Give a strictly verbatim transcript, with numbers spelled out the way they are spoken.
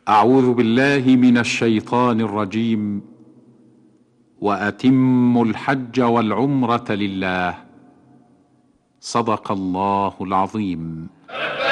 أعوذ بالله من الشيطان الرجيم. وأتموا الحج والعمرة لله. صدق الله العظيم.